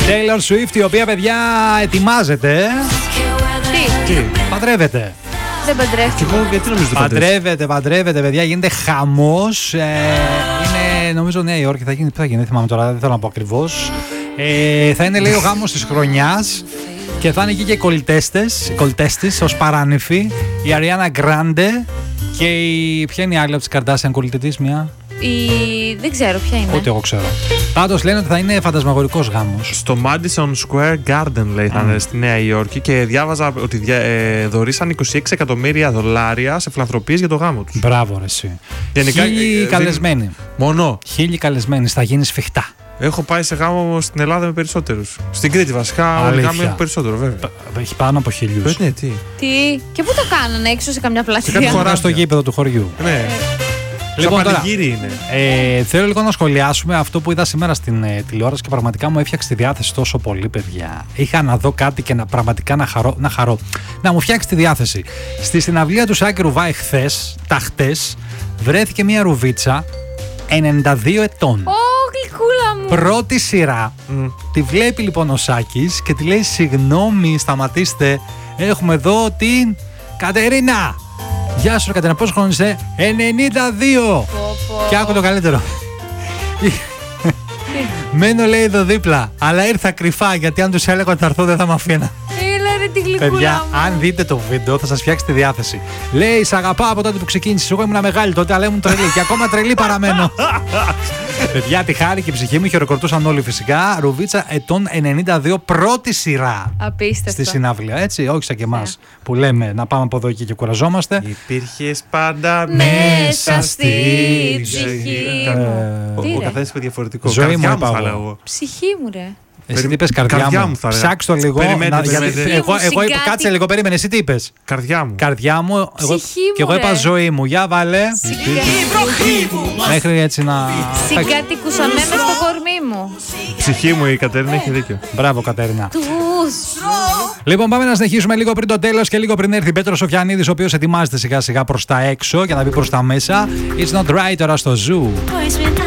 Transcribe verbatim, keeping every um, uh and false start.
Taylor Swift, η οποία, παιδιά, ετοιμάζεται. Τι, Τι, παντρεύεται. δεν παντρεύτηκε. Γιατί νομίζω το Παντρεύεται, παντρεύεται, παιδιά, γίνεται χαμός. Ε, είναι, νομίζω, Νέα Υόρκη, θα γίνει, πού θα γίνει, δεν θυμάμαι τώρα, δεν θέλω να πω ακριβώς. Ε, θα είναι, λέει, ο γάμος της χρονιάς και θα είναι εκεί και οι κολλητέστες, οι κολλητέστες ως παράνυφοι, η Ariana Grande και η, ποια είναι η άλλη από τις Kardashian κολλητή της, μια? Η... Δεν ξέρω ποια είναι. Ούτε εγώ ξέρω. Πάντως λένε ότι θα είναι φαντασμαγορικός γάμος. Στο Madison Square Garden, λέει, θα είναι στη Νέα Υόρκη και διάβαζα ότι δια, ε, δωρήσαν είκοσι έξι εκατομμύρια δολάρια σε φιλανθρωπίες για το γάμο τους. Μπράβο, ρε εσύ. Γενικά, Χίλιοι ε, καλεσμένοι. δίνει... Μόνο. Χίλιοι καλεσμένοι, θα γίνει σφιχτά. Έχω πάει σε γάμο στην Ελλάδα με περισσότερους. Στην Κρήτη βασικά, όλοι οι γάμοι έχουν περισσότερο, βέβαια. Έχει πάνω από χιλιούς. Ναι, τι. Τι, και πού το κάνανε, έξω σε καμιά πλατεία? κάτι χωράφια. Στο γήπεδο του χωριού. Ναι. Λοιπόν, τώρα, είναι. ε, θέλω λίγο να σχολιάσουμε αυτό που είδα σήμερα στην ε, τηλεόραση και πραγματικά μου έφτιαξε τη διάθεση τόσο πολύ, παιδιά. Είχα να δω κάτι και να, πραγματικά να χαρώ, να χαρώ. Να μου φτιάξει τη διάθεση. Στη συναυλία του Σάκη Ρουβάη χθες, τα χτες, βρέθηκε μια ρουβίτσα ενενήντα δύο ετών. Ω, γλυκούλα μου. Πρώτη σειρά. Mm. Τη βλέπει λοιπόν ο Σάκης και τη λέει: συγγνώμη, σταματήστε. Έχουμε εδώ την Κατερίνα. Γεια σου, Κατερίνα, πόσο χρόνος είσαι? ενενήντα δύο. Πω, πω. Και άκου το καλύτερο. Μένω, λέει, εδώ δίπλα. Αλλά ήρθα κρυφά γιατί αν τους έλεγα ότι θα έρθω δεν θα με αφήνα. Έλα ρε τη γλυκούλα Παιδιά, μου. αν δείτε το βίντεο θα σας φτιάξει τη διάθεση. Λέει: σ' αγαπάω από τότε που ξεκίνησες. Εγώ ήμουν μεγάλη τότε, αλλά ήμουν τρελή. Και ακόμα τρελή παραμένω. Παιδιά, τη χάρη και η ψυχή μου, χειροκροτούσαν όλοι φυσικά. Ρουβίτσα ετών ενενήντα δύο, πρώτη σειρά. Απίστευτο. Στη συναυλία, έτσι, όχι σαν και εμάς που λέμε να πάμε από εδώ εκεί και κουραζόμαστε. Υπήρχες πάντα Μέσα στη ψυχή Ε, μου. Ο, Τι ο ρε? καθένας είπε διαφορετικό. Ζωή Καρδιά μου, μου είπα θα εγώ. λέω. Ψυχή μου, ρε. Εσύ τι είπες, καρδιά, Καρδιά μου. μου θα έλεγα. Ψάξ' το λίγο. Περιμένετε, να- περιμένετε. γιατί εγώ, εγώ, είπα- Συγκάτη. κάτσε λίγο, περίμενε. Εσύ τι είπες? Καρδιά μου. Καρδιά μου. Εγώ, Ψυχή μου, και εγώ είπα ρε. ζωή μου. Για βάλε. Μέχρι έτσι να. Συγκατοικούσαμε μες στο κορμί μου. Ψυχή μου, η Κατερίνα έχει δίκιο. Μπράβο, Κατερίνα. Τους. Λοιπόν, πάμε να συνεχίσουμε λίγο πριν το τέλος και λίγο πριν έρθει Πέτρος Σοφιανίδης, ο οποίος ετοιμάζεται σιγά σιγά προς τα έξω για να μπει προς τα μέσα. It's not right τώρα στο Zoo.